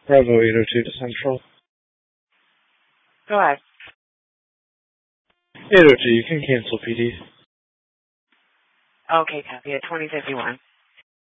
Bravo 802 to Central. Go ahead. 802, you can cancel PD. Okay, copy at 2051.